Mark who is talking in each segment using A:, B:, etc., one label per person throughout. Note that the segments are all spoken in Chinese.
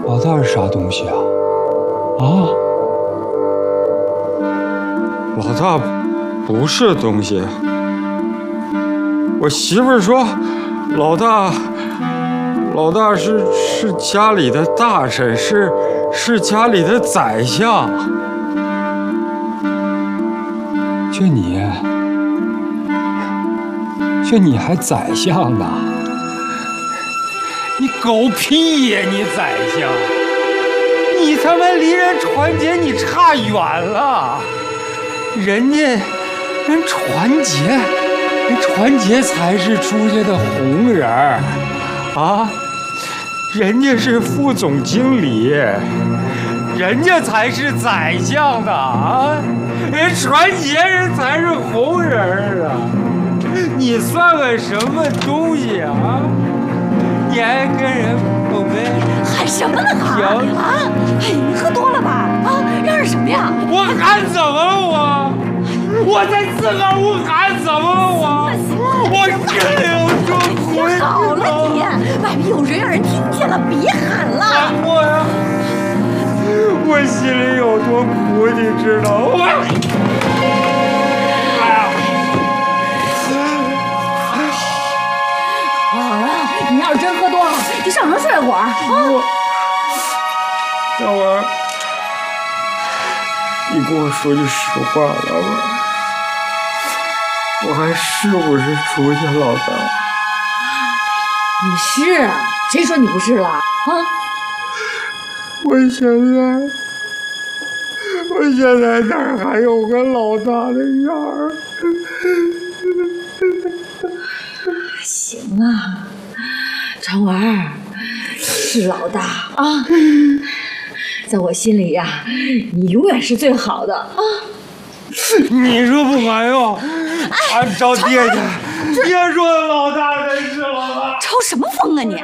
A: 老大是啥东西啊？啊？老大不是东西。我媳妇儿说，老大是家里的大臣，是家里的宰相。就你还宰相呢？你狗屁呀！你宰相，你他妈离人传杰你差远了。人传杰才是朱家的红人儿啊！人家是副总经理，人家才是宰相的啊！人传杰人才是红人儿啊！你算个什么东西啊？你还跟人宝贝
B: 喊什么呢喊啊？哎，你喝多了吧？啊，嚷嚷什么呀？
A: 我喊怎么了我在自个屋喊怎么了我真有这回事？
B: 好了你，外面有人让人听见了，别喊了。
A: 喊我呀！我心里有多苦，你知道吗？
B: 好了，你要是真喝多了，就上床睡会儿啊。
A: 小文，你跟我说句实话了吧？我还是不是朱家老大？
B: 你是？谁说你不是了？啊？
A: 我现在哪儿还有个老大的样儿？
B: 行啊，长文是老大啊，在我心里呀，你永远是最好的啊。
A: 你说不管用，俺找爹去，别说老大才是老大。
B: 抽什么风啊你？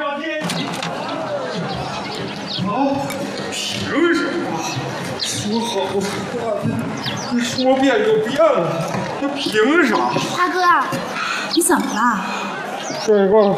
A: 好，凭什么？说好的话，你说变就变了，那凭啥？
C: 大哥，你怎么了？
A: 帅哥，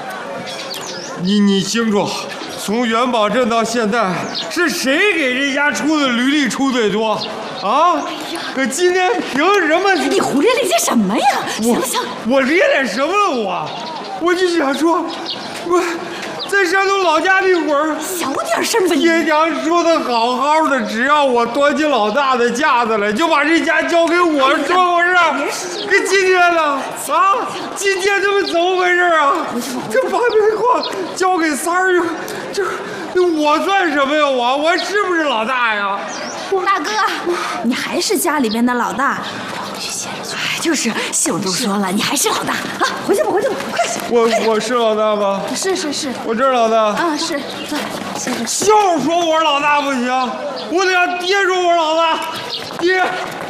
A: 你清楚，从元宝镇到现在，是谁给这家出的驴力出最多？啊！可今天凭什么？
B: 你胡咧咧些什么呀？行不行？
A: 我咧咧什么了我就想说，我在山东老家那会儿，
B: 小点声吧你！
A: 爹娘说的好好的，只要我端起老大的架子来，就把这家交给我，是不是？可今天呢？啊！今天他们怎么回事啊？这把煤矿交给三儿，这我算什么呀？我是不是老大呀？
C: 大哥，你还是家里边的老大，回去歇着去。
B: 就是秀都说了，你还是老大啊！回去吧，快！
A: 我是老大吗？
C: 是，
A: 我这是老大。
C: 啊是，对，歇着。
A: 就是说我是老大不行，我得让爹说我是老大。爹，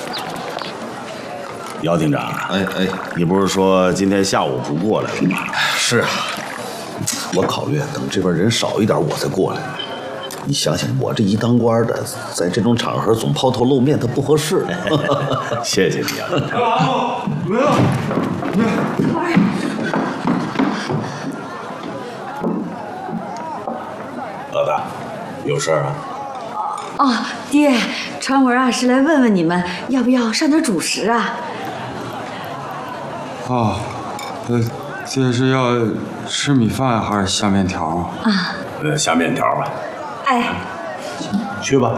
D: 姚厅长，哎，你不是说今天下午不过来了吗？
E: 是啊，我考虑等这边人少一点我再过来。你想想，我这一当官的，在这种场合总抛头露面，它不合适。
D: 谢谢你啊！
A: 来了，
D: 老大，有事儿啊？
B: 哦，爹，传闻啊是来问问你们要不要上点主食啊？
A: 哦，这是要吃米饭还是下面条啊？
D: 下面条吧。
B: 哎，
D: 去吧。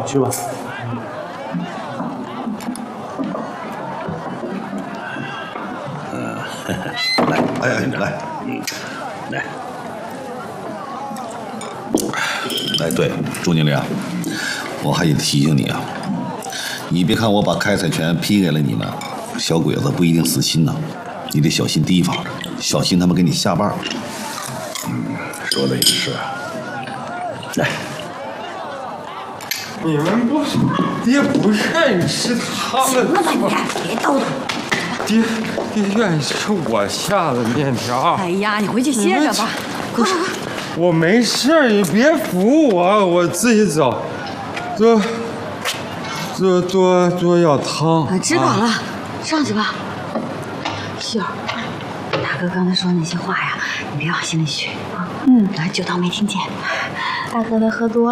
D: 来，
E: 哎，对，朱经理啊，我还得提醒你啊，你别看我把开采权批给了你们，小鬼子不一定死心呐，你得小心提防，小心他们给你下绊。
D: 说的也是。来。
A: 你们不是爹不愿意吃他们，
B: 行了吧你，别叨叨。
A: 爹愿意吃我下的面条。
B: 哎呀，你回去歇着吧。快！
A: 我没事，你别扶我，我自己走。多要汤。
B: 吃饱了，上去吧。秀儿，大哥刚才说那些话呀，你别往心里去啊。就当没听见。
C: 大哥他喝多了。